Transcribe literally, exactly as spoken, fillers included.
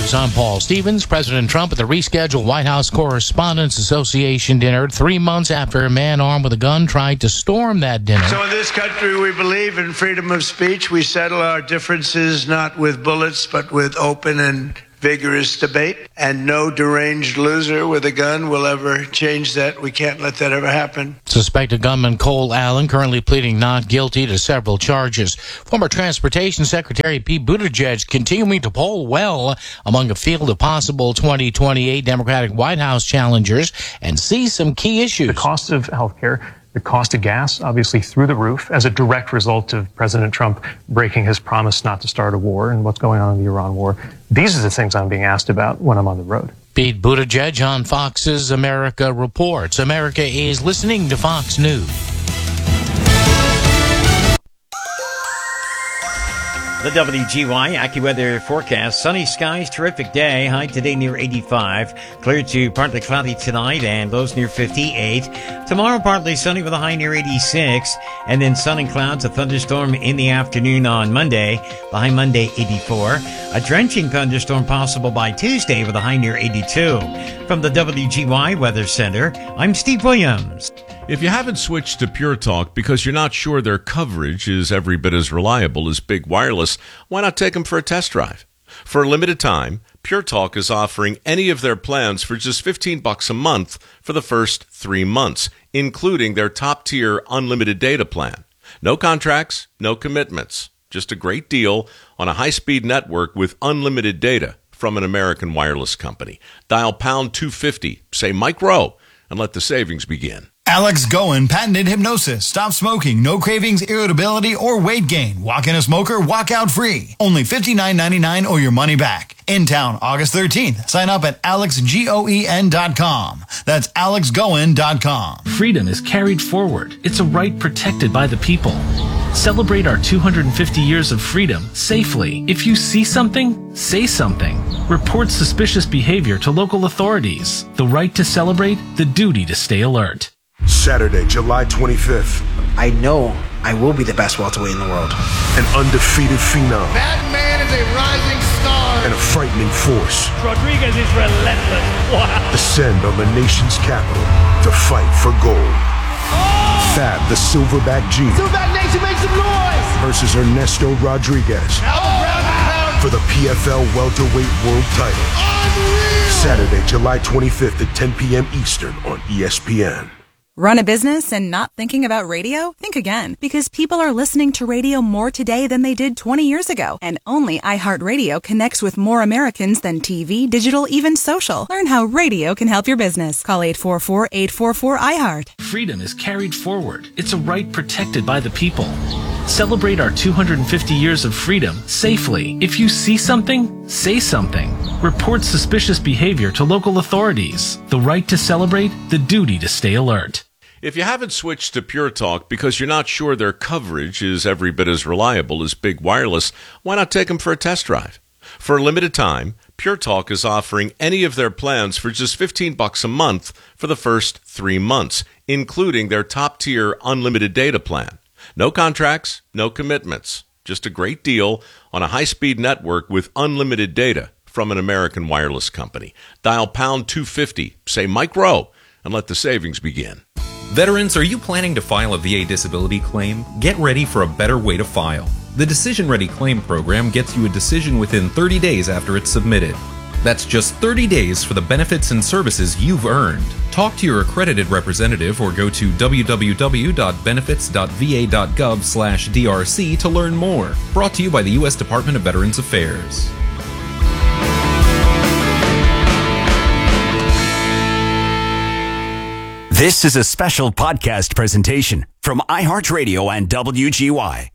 News. I'm Paul Stevens. President Trump at the rescheduled White House Correspondents Association dinner three months after a man armed with a gun tried to storm that dinner. So in this country, we believe in freedom of speech. We settle our differences not with bullets, but with open and vigorous debate. And no deranged loser with a gun will ever change that. We can't let that ever happen. Suspected gunman Cole Allen currently pleading not guilty to several charges. Former Transportation Secretary Pete Buttigieg continuing to poll well among a field of possible twenty twenty-eight Democratic White House challengers and sees some key issues. The cost of health care, the cost of gas, obviously through the roof as a direct result of President Trump breaking his promise not to start a war and what's going on in the Iran war. These are the things I'm being asked about when I'm on the road. Pete Buttigieg on Fox's America Reports. America is listening to Fox News. The W G Y AccuWeather forecast. Sunny skies, terrific day. High today near eighty-five. Clear to partly cloudy tonight and lows near fifty-eight. Tomorrow partly sunny with a high near eighty-six. And then sun and clouds, a thunderstorm in the afternoon on Monday. The high Monday eighty-four. A drenching thunderstorm possible by Tuesday with a high near eighty-two. From the W G Y Weather Center, I'm Steve Williams. If you haven't switched to Pure Talk because you're not sure their coverage is every bit as reliable as Big Wireless, why not take them for a test drive? For a limited time, Pure Talk is offering any of their plans for just fifteen bucks a month for the first three months, including their top-tier unlimited data plan. No contracts, no commitments. Just a great deal on a high-speed network with unlimited data from an American wireless company. Dial pound two fifty, say Mike Rowe, and let the savings begin. Alex Goen patented hypnosis. Stop smoking. No cravings, irritability, or weight gain. Walk in a smoker, walk out free. Only fifty-nine ninety-nine or your money back. In town, August thirteenth. Sign up at alex goen dot com. That's alex goen dot com. Freedom is carried forward. It's a right protected by the people. Celebrate our two hundred fifty years of freedom safely. If you see something, say something. Report suspicious behavior to local authorities. The right to celebrate, the duty to stay alert. Saturday, July twenty-fifth. I know I will be the best welterweight in the world. An undefeated phenom. That man is a rising star. And a frightening force. Rodriguez is relentless. Wow. Descend on the nation's capital to fight for gold. Oh! Fab, the Silverback G. Silverback Nation, make some noise. Versus Ernesto Rodriguez. Oh! For the P F L welterweight world title. Unreal. Saturday, July twenty-fifth at ten p.m. Eastern on E S P N. Run a business and not thinking about radio? Think again, because people are listening to radio more today than they did twenty years ago. And only iHeartRadio connects with more Americans than T V, digital, even social. Learn how radio can help your business. Call eight four four, eight four four, I heart. Freedom is carried forward. It's a right protected by the people. Celebrate our two hundred fifty years of freedom safely. If you see something, say something. Report suspicious behavior to local authorities. The right to celebrate, the duty to stay alert. If you haven't switched to Pure Talk because you're not sure their coverage is every bit as reliable as Big Wireless, why not take them for a test drive? For a limited time, Pure Talk is offering any of their plans for just fifteen bucks a month for the first three months, including their top-tier unlimited data plan. No contracts, no commitments. Just a great deal on a high-speed network with unlimited data from an American wireless company. Dial pound two fifty, say Mike Rowe, and let the savings begin. Veterans, are you planning to file a V A disability claim? Get ready for a better way to file. The Decision Ready Claim Program gets you a decision within thirty days after it's submitted. That's just thirty days for the benefits and services you've earned. Talk to your accredited representative or go to w w w dot benefits dot v a dot gov slash d r c to learn more. Brought to you by the U S Department of Veterans Affairs. This is a special podcast presentation from iHeartRadio and W G Y.